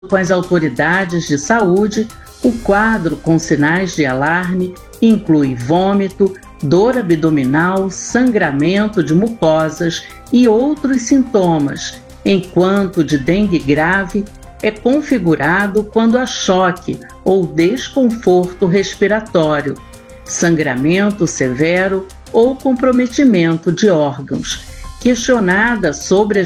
Com as autoridades de saúde, o quadro com sinais de alarme inclui vômito, dor abdominal, sangramento de mucosas e outros sintomas, enquanto de dengue grave é configurado quando há choque ou desconforto respiratório, sangramento severo ou comprometimento de órgãos. Questionada sobre as